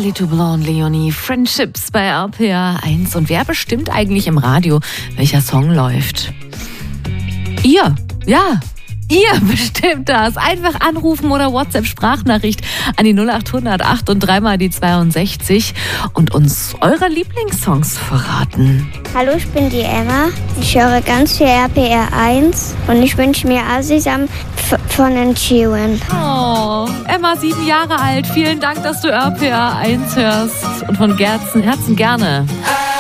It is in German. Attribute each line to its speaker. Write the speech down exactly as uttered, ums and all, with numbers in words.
Speaker 1: Charlie Toublon, Leonie, Friendships bei R P R eins. Und wer bestimmt eigentlich im Radio, welcher Song läuft? Ihr, ja. Ihr bestimmt das. Einfach anrufen oder WhatsApp-Sprachnachricht an die null acht hundert acht und dreimal die zweiundsechzig und uns eure Lieblingssongs verraten.
Speaker 2: Hallo, ich bin die Emma. Ich höre ganz viel R P R eins und ich wünsche mir Asisam von den Chewen.
Speaker 1: Oh, Emma, sieben Jahre alt. Vielen Dank, dass du R P R eins hörst und von Herzen, Herzen gerne.